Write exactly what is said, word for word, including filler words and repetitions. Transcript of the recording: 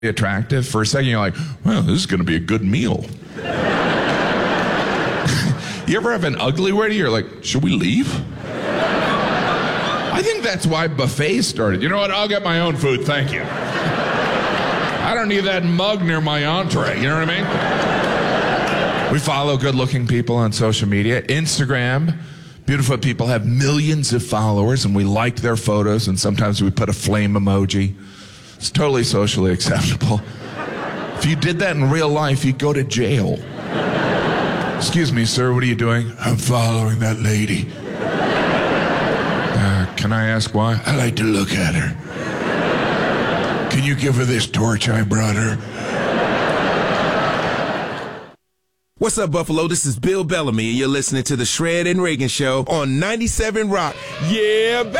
attractive. For a second, you're like, well, this is going to be a good meal. You ever have an ugly wedding? You're like, should we leave? I think that's why buffets started. You know what? I'll get my own food, thank you. I don't need that mug near my entree, you know what I mean? We follow good-looking people on social media. Instagram, beautiful people have millions of followers, and we like their photos, and sometimes we put a flame emoji. It's totally socially acceptable. If you did that in real life, you'd go to jail. Excuse me, sir, what are you doing? I'm following that lady. Uh, can I ask why? I like to look at her. Can you give her this torch I brought her? What's up, Buffalo? This is Bill Bellamy, and you're listening to the Shred and Reagan Show on ninety-seven Rock. Yeah, baby!